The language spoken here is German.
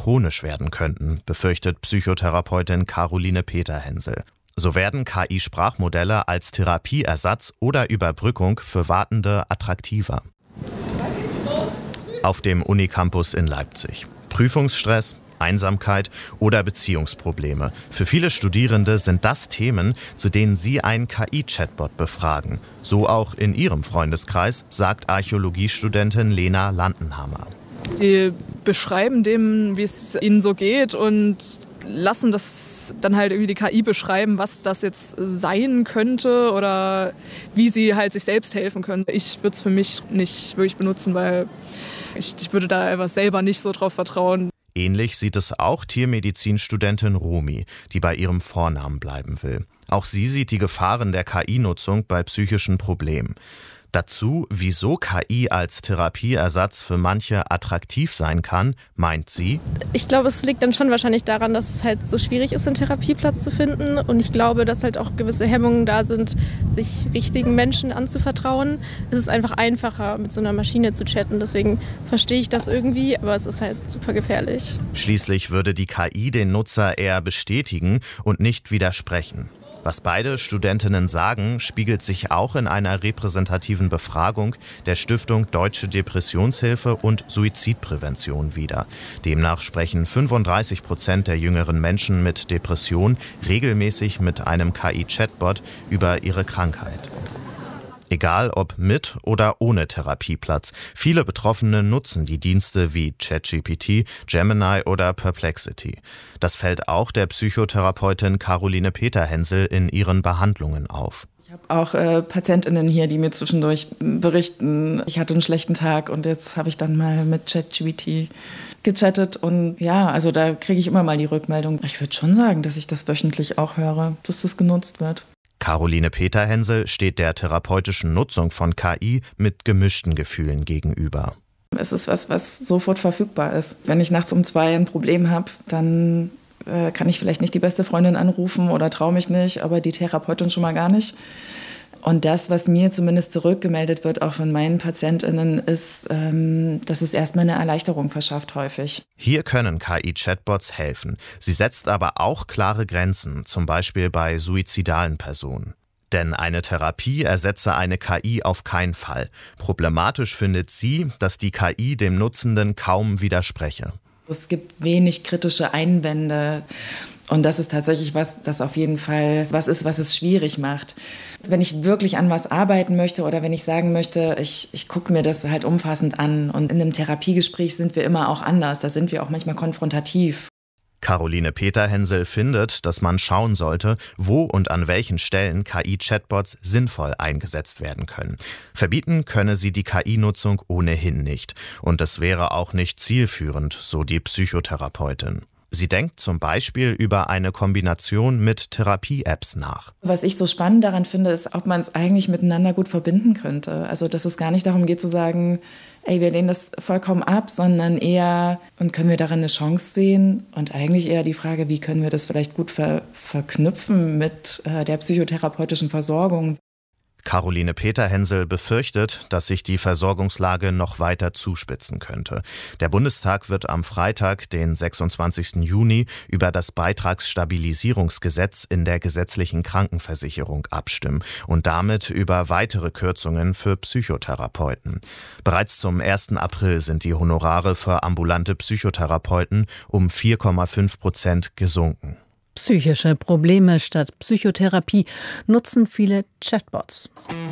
chronisch werden könnten, befürchtet Psychotherapeutin Caroline Peterhensel. So werden KI-Sprachmodelle als Therapieersatz oder Überbrückung für Wartende attraktiver. Auf dem Unicampus in Leipzig. Prüfungsstress, Einsamkeit oder Beziehungsprobleme. Für viele Studierende sind das Themen, zu denen sie einen KI-Chatbot befragen. So auch in ihrem Freundeskreis, sagt Archäologiestudentin Lena Landenhammer. Die beschreiben dem, wie es ihnen so geht und lassen das dann halt irgendwie die KI beschreiben, was das jetzt sein könnte oder wie sie halt sich selbst helfen können. Ich würde es für mich nicht wirklich benutzen, weil ich würde da einfach selber nicht so drauf vertrauen. Ähnlich sieht es auch Tiermedizinstudentin Romi, die bei ihrem Vornamen bleiben will. Auch sie sieht die Gefahren der KI-Nutzung bei psychischen Problemen. Dazu, wieso KI als Therapieersatz für manche attraktiv sein kann, meint sie: Ich glaube, es liegt dann schon wahrscheinlich daran, dass es halt so schwierig ist, einen Therapieplatz zu finden. Und ich glaube, dass halt auch gewisse Hemmungen da sind, sich richtigen Menschen anzuvertrauen. Es ist einfach einfacher, mit so einer Maschine zu chatten. Deswegen verstehe ich das irgendwie, aber es ist halt super gefährlich. Schließlich würde die KI den Nutzer eher bestätigen und nicht widersprechen. Was beide Studentinnen sagen, spiegelt sich auch in einer repräsentativen Befragung der Stiftung Deutsche Depressionshilfe und Suizidprävention wider. Demnach sprechen 35% der jüngeren Menschen mit Depression regelmäßig mit einem KI-Chatbot über ihre Krankheit. Egal ob mit oder ohne Therapieplatz. Viele Betroffene nutzen die Dienste wie ChatGPT, Gemini oder Perplexity. Das fällt auch der Psychotherapeutin Caroline Peterhensel in ihren Behandlungen auf. Ich habe auch PatientInnen hier, die mir zwischendurch berichten, ich hatte einen schlechten Tag und jetzt habe ich dann mal mit ChatGPT gechattet. Und ja, also da kriege ich immer mal die Rückmeldung. Ich würde schon sagen, dass ich das wöchentlich auch höre, dass das genutzt wird. Caroline Peterhensel steht der therapeutischen Nutzung von KI mit gemischten Gefühlen gegenüber. Es ist was sofort verfügbar ist. Wenn ich nachts um 2 ein Problem habe, dann kann ich vielleicht nicht die beste Freundin anrufen oder traue mich nicht, aber die Therapeutin schon mal gar nicht. Und das, was mir zumindest zurückgemeldet wird, auch von meinen PatientInnen, ist, dass es erstmal eine Erleichterung verschafft häufig. Hier können KI-Chatbots helfen. Sie setzt aber auch klare Grenzen, zum Beispiel bei suizidalen Personen. Denn eine Therapie ersetze eine KI auf keinen Fall. Problematisch findet sie, dass die KI dem Nutzenden kaum widerspreche. Es gibt wenig kritische Einwände. Und das ist tatsächlich was, das auf jeden Fall was ist, was es schwierig macht. Wenn ich wirklich an was arbeiten möchte oder wenn ich sagen möchte, ich gucke mir das halt umfassend an. Und in einem Therapiegespräch sind wir immer auch anders. Da sind wir auch manchmal konfrontativ. Caroline Peterhensel findet, dass man schauen sollte, wo und an welchen Stellen KI-Chatbots sinnvoll eingesetzt werden können. Verbieten könne sie die KI-Nutzung ohnehin nicht. Und es wäre auch nicht zielführend, so die Psychotherapeutin. Sie denkt zum Beispiel über eine Kombination mit Therapie-Apps nach. Was ich so spannend daran finde, ist, ob man es eigentlich miteinander gut verbinden könnte. Also, dass es gar nicht darum geht zu sagen, ey, wir lehnen das vollkommen ab, sondern eher, und können wir darin eine Chance sehen? Und eigentlich eher die Frage, wie können wir das vielleicht gut verknüpfen mit der psychotherapeutischen Versorgung? Caroline Peterhensel befürchtet, dass sich die Versorgungslage noch weiter zuspitzen könnte. Der Bundestag wird am Freitag, den 26. Juni, über das Beitragsstabilisierungsgesetz in der gesetzlichen Krankenversicherung abstimmen und damit über weitere Kürzungen für Psychotherapeuten. Bereits zum 1. April sind die Honorare für ambulante Psychotherapeuten um 4,5% gesunken. Psychische Probleme statt Psychotherapie nutzen viele Chatbots.